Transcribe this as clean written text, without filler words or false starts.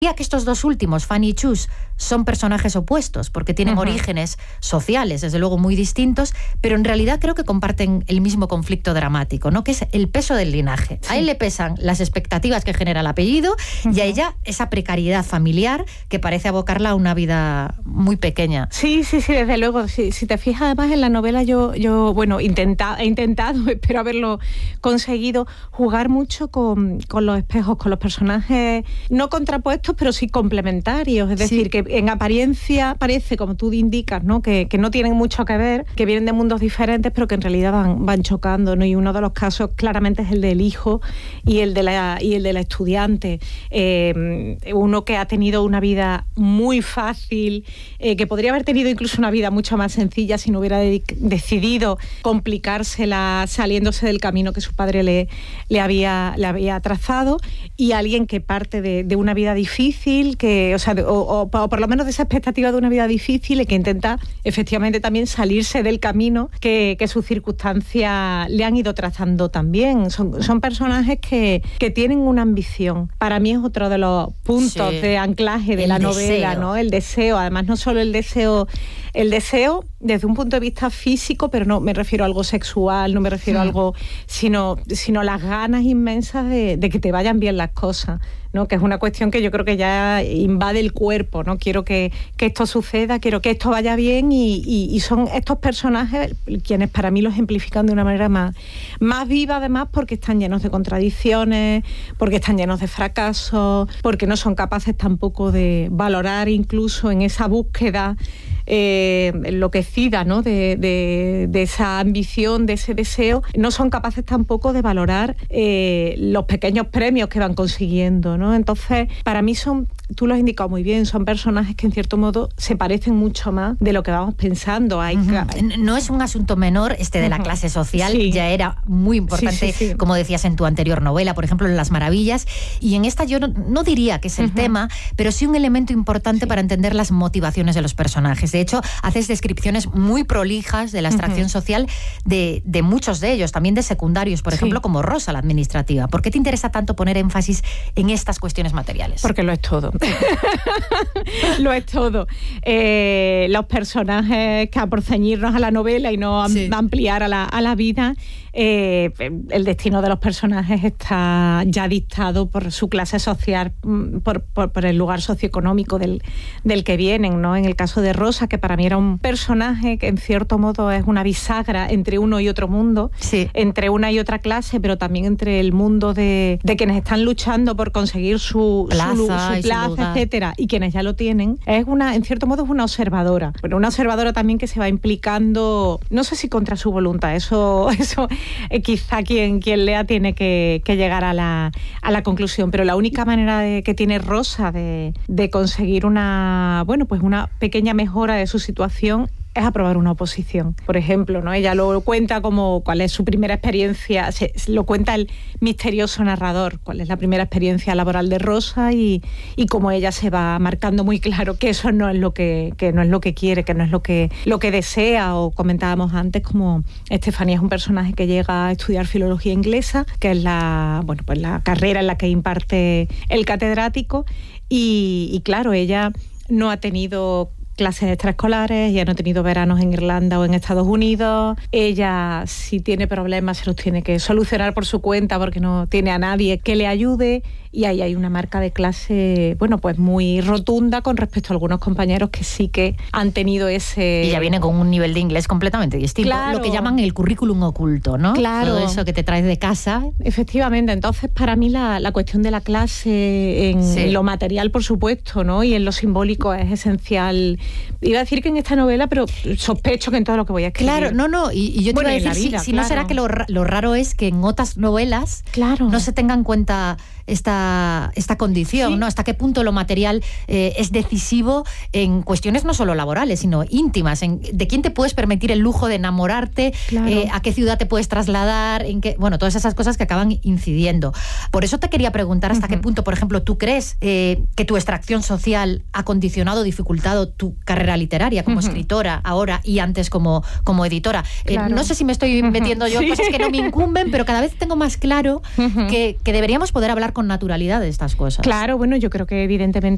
que estos dos últimos, Fanny y Chus, son personajes opuestos, porque tienen orígenes sociales, desde luego muy distintos, pero en realidad creo que comparten el mismo conflicto dramático, ¿no? Que es el peso del linaje. Sí. A él le pesan las expectativas que genera el apellido y a ella esa precariedad familiar que parece abocarla a una vida muy pequeña. Sí, desde luego. Sí, si te fijas, además, en la novela yo he intentado, espero haberlo conseguido, jugar mucho con los espejos, con los personajes no contrapuestos, pero sí complementarios. Es decir, que en apariencia parece, como tú indicas, ¿no? Que no tienen mucho que ver, que vienen de mundos diferentes, pero que en realidad van chocando, ¿no? Y uno de los casos claramente es el del hijo y el de la estudiante. Uno que ha tenido una vida muy fácil, que podría haber tenido incluso una vida mucho más sencilla si no hubiera decidido complicársela saliéndose del camino que su padre le había trazado, y alguien que parte de una vida difícil, o por lo menos de esa expectativa de una vida difícil, y que intenta efectivamente también salirse del camino que sus circunstancias le han ido trazando también. Son personajes que tienen una ambición. Para mí es otro de los puntos de anclaje de la novela, ¿no? El deseo. Además, no solo el deseo desde un punto de vista físico, pero no me refiero a algo sexual, no me refiero a algo, sino las ganas inmensas de que te vayan bien las cosas, ¿no? Que es una cuestión que yo creo que ya invade el cuerpo, ¿no? Quiero que esto suceda, quiero que esto vaya bien, y son estos personajes quienes para mí lo ejemplifican de una manera más viva, además, porque están llenos de contradicciones, porque están llenos de fracasos, porque no son capaces tampoco de valorar, incluso en esa búsqueda enloquecida, ¿no? de esa ambición, de ese deseo, no son capaces tampoco de valorar los pequeños premios que van consiguiendo, ¿no? Entonces, para mí tú lo has indicado muy bien, son personajes que en cierto modo se parecen mucho más de lo que vamos pensando. No es un asunto menor de la clase social, ya era muy importante, como decías en tu anterior novela, por ejemplo, en Las Maravillas, y en esta yo no diría que es el tema, pero sí un elemento importante para entender las motivaciones de los personajes. De hecho, haces descripciones muy prolijas de la extracción social de muchos de ellos, también de secundarios, por ejemplo, como Rosa, la administrativa. ¿Por qué te interesa tanto poner énfasis en estas cuestiones materiales? Porque lo es todo. Lo es todo. Los personajes, que por ceñirnos a la novela y no ampliar a la vida, el destino de los personajes está ya dictado por su clase social, por el lugar socioeconómico del que vienen, ¿no? En el caso de Rosa, que para mí era un personaje que en cierto modo es una bisagra entre uno y otro mundo, entre una y otra clase, pero también entre el mundo de quienes están luchando por conseguir su plaza, etcétera, y quienes ya lo tienen. En cierto modo es una observadora, pero una observadora también que se va implicando, no sé si contra su voluntad, eso quizá quien lea tiene que llegar a la conclusión, pero la única manera que tiene Rosa de conseguir una pequeña mejora de su situación es aprobar una oposición. Por ejemplo, ¿no? Ella lo cuenta como cuál es su primera experiencia, lo cuenta el misterioso narrador, cuál es la primera experiencia laboral de Rosa, y cómo ella se va marcando muy claro que eso no es lo que no es lo que quiere, que no es lo que desea. O comentábamos antes como Estefanía es un personaje que llega a estudiar filología inglesa, que es la carrera en la que imparte el catedrático, y claro, ella no ha tenido clases extraescolares, ella no ha tenido veranos en Irlanda o en Estados Unidos. Ella, si tiene problemas, se los tiene que solucionar por su cuenta porque no tiene a nadie que le ayude. Y ahí hay una marca de clase, muy rotunda con respecto a algunos compañeros que sí que han tenido ese... Y ya viene con un nivel de inglés completamente distinto. Claro. Lo que llaman el currículum oculto, ¿no? Claro. Todo eso que te traes de casa. Efectivamente. Entonces, para mí la cuestión de la clase en lo material, por supuesto, ¿no? Y en lo simbólico es esencial. Iba a decir que en esta novela, pero sospecho que en todo lo que voy a escribir. Claro, no. Y yo te iba a decir, si no será que lo raro es que en otras novelas no se tenga en cuenta esta condición, ¿no? Hasta qué punto lo material es decisivo en cuestiones no solo laborales, sino íntimas, de quién te puedes permitir el lujo de enamorarte, a qué ciudad te puedes trasladar, todas esas cosas que acaban incidiendo. Por eso te quería preguntar hasta qué punto, por ejemplo, tú crees que tu extracción social ha condicionado, dificultado tu carrera literaria como escritora ahora y antes como editora. No sé si me estoy metiendo yo cosas que no me incumben, pero cada vez tengo más claro que deberíamos poder hablar con naturalidad de estas cosas. Claro, yo creo que evidentemente